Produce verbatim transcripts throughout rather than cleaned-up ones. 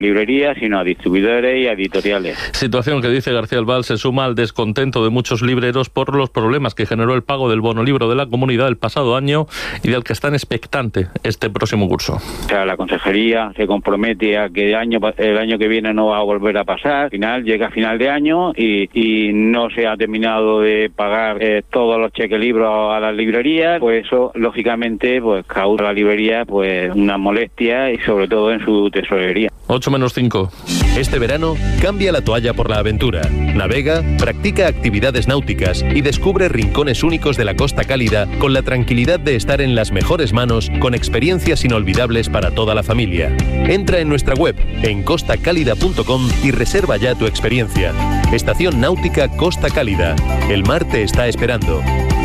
librerías, sino a distribuidores y a editoriales. Situación que, dice García Albal, se suma al descontento de muchos libreros por los problemas que generó el pago del bono libro de la comunidad el pasado año y del que están expectantes este próximo curso. O sea, la consejería se compromete a que el año, el año que viene no va a volver a pasar. Al final, llega a final de año y, y no se ha terminado de pagar eh, todos los cheques libros a las librerías. Pues eso, lógicamente, pues causa a la librería pues una molestia y sobre todo en su tesorería. ocho menos cinco. Este verano, cambia la toalla por la aventura. Navega, practica actividades náuticas y descubre rincones únicos de la Costa Cálida con la tranquilidad de estar en las mejores manos con experiencias inolvidables para toda la familia. Entra en nuestra web en costa cálida punto com y reserva ya tu experiencia. Estación Náutica Costa Cálida. El mar te está esperando.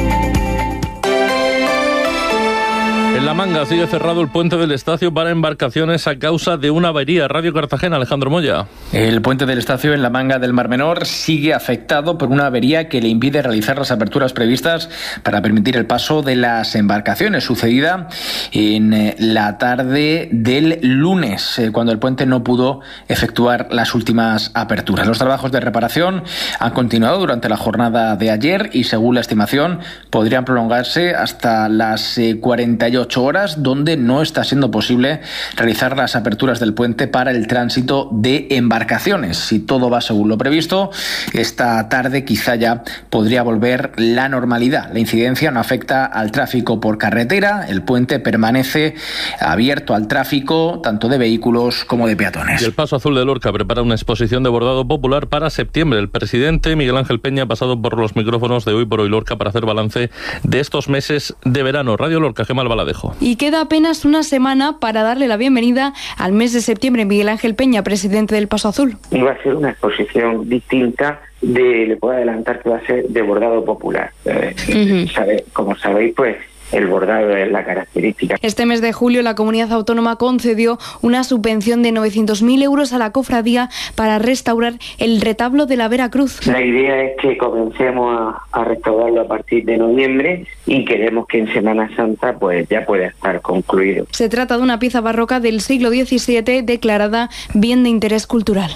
En La Manga sigue cerrado el puente del Estacio para embarcaciones a causa de una avería. Radio Cartagena, Alejandro Moya. El puente del Estacio en La Manga del Mar Menor sigue afectado por una avería que le impide realizar las aperturas previstas para permitir el paso de las embarcaciones, sucedida en la tarde del lunes, cuando el puente no pudo efectuar las últimas aperturas. Los trabajos de reparación han continuado durante la jornada de ayer y, según la estimación, podrían prolongarse hasta las cuarenta y ocho horas, donde no está siendo posible realizar las aperturas del puente para el tránsito de embarcaciones. Si todo va según lo previsto, esta tarde quizá ya podría volver la normalidad. La incidencia no afecta al tráfico por carretera. El puente permanece abierto al tráfico tanto de vehículos como de peatones. Y el Paso Azul de Lorca prepara una exposición de bordado popular para septiembre. El presidente Miguel Ángel Peña ha pasado por los micrófonos de Hoy por Hoy Lorca para hacer balance de estos meses de verano. Radio Lorca, Gemma Albaladejo. Y queda apenas una semana para darle la bienvenida al mes de septiembre. Miguel Ángel Peña, presidente del Paso Azul. Y va a ser una exposición distinta, de, le puedo adelantar que va a ser de bordado popular. Eh, uh-huh. sabe, como sabéis, pues el bordado es la característica. Este mes de julio la comunidad autónoma concedió una subvención de novecientos mil euros a la cofradía para restaurar el retablo de la Vera Cruz. La idea es que comencemos a, a restaurarlo a partir de noviembre y queremos que en Semana Santa pues ya pueda estar concluido. Se trata de una pieza barroca del siglo diecisiete declarada bien de interés cultural.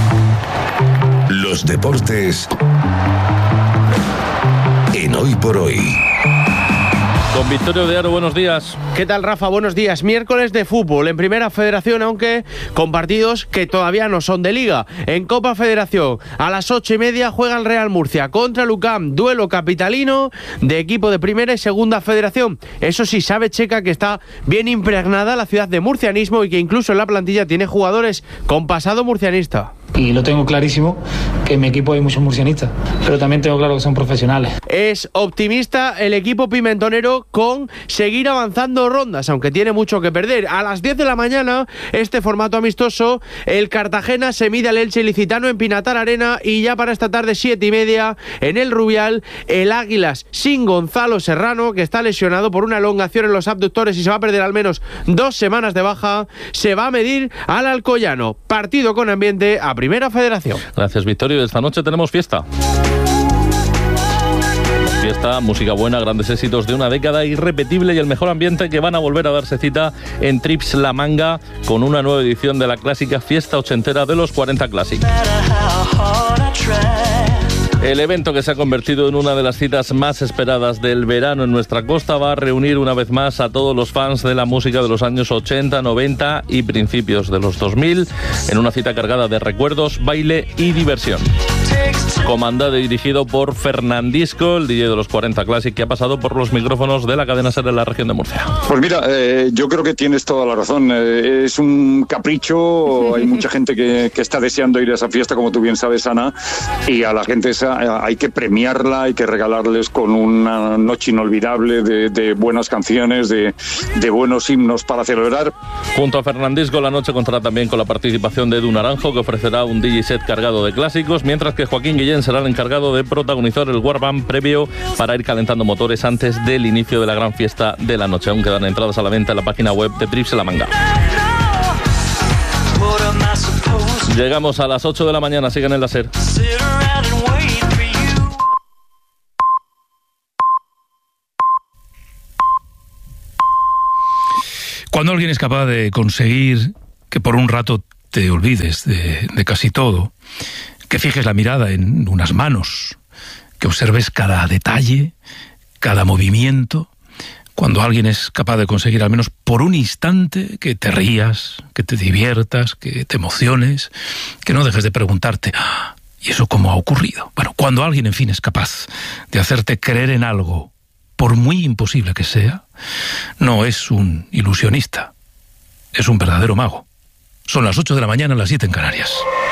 Los deportes en Hoy por Hoy. Don Victorio de Aro, buenos días. ¿Qué tal, Rafa? Buenos días. Miércoles de fútbol en Primera Federación, aunque con partidos que todavía no son de Liga. En Copa Federación, a las ocho y media juega el Real Murcia contra el U C A M, duelo capitalino de equipo de Primera y Segunda Federación. Eso sí, sabe Checa que está bien impregnada la ciudad de murcianismo y que incluso en la plantilla tiene jugadores con pasado murcianista. Y lo tengo clarísimo, que en mi equipo hay muchos murcianistas, pero también tengo claro que son profesionales. Es optimista el equipo pimentonero con seguir avanzando rondas, aunque tiene mucho que perder. A las diez de la mañana, este formato amistoso, el Cartagena se mide al Elche Ilicitano en Pinatar Arena, y ya para esta tarde, siete y media, en el Rubial, el Águilas sin Gonzalo Serrano, que está lesionado por una elongación en los abductores y se va a perder al menos dos semanas de baja, se va a medir al Alcoyano. Partido con ambiente a Primera Federación. Gracias, Victorio. Esta noche tenemos fiesta. Fiesta, música buena, grandes éxitos de una década irrepetible y el mejor ambiente, que van a volver a darse cita en Trips La Manga con una nueva edición de la clásica fiesta ochentera de los cuarenta Classic. El evento, que se ha convertido en una de las citas más esperadas del verano en nuestra costa, va a reunir una vez más a todos los fans de la música de los años ochenta, noventa y principios de los dos mil, en una cita cargada de recuerdos, baile y diversión. Comandado y dirigido por Fernandisco, el D J de los cuarenta Classic, que ha pasado por los micrófonos de la cadena SER en la región de Murcia. Pues mira, eh, yo creo que tienes toda la razón. Eh, es un capricho, hay mucha gente que, que está deseando ir a esa fiesta, como tú bien sabes, Ana, y a la gente esa hay que premiarla, hay que regalarles con una noche inolvidable de, de buenas canciones, de, de buenos himnos para celebrar. Junto a Fernandisco, la noche contará también con la participación de Edu Naranjo, que ofrecerá un D J set cargado de clásicos, mientras que Joaquín Guillén será el encargado de protagonizar el Warband previo para ir calentando motores antes del inicio de la gran fiesta de la noche. Aún quedan entradas a la venta en la página web de Trips La Manga. Llegamos a las ocho de la mañana, sigan en la SER. Cuando alguien es capaz de conseguir que por un rato te olvides de, de casi todo, que fijes la mirada en unas manos, que observes cada detalle, cada movimiento. Cuando alguien es capaz de conseguir al menos por un instante que te rías, que te diviertas, que te emociones, que no dejes de preguntarte, ¡ah! ¿Y eso cómo ha ocurrido? Bueno, cuando alguien, en fin, es capaz de hacerte creer en algo, por muy imposible que sea, no es un ilusionista, es un verdadero mago. Son las ocho de la mañana, las siete en Canarias.